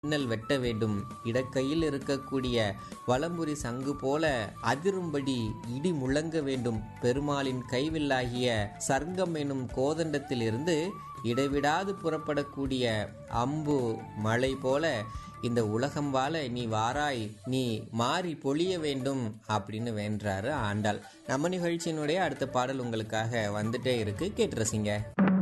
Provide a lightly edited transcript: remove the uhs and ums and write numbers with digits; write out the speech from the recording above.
மின்னல் வெட்ட வேண்டும். இடக்கையில் இருக்கக்கூடிய வலம்புரி சங்கு போல அதிரும்படி இடி முழங்க வேண்டும். பெருமாளின் கைவில்லாகிய சர்க்கம் எனும் கோதண்டத்திலிருந்து இடைவிடாது புறப்படக்கூடிய அம்பு மழை போல இந்த உலகம் வாழ நீ வாராய், நீ மாறி பொழிய வேண்டும் அப்படின்னு வேண்டாரு ஆண்டாள். நம்ம நிகழ்ச்சியினுடைய அடுத்த பாடல் உங்களுக்காக வந்துட்டே இருக்கு, கேட்டு ரசிங்க.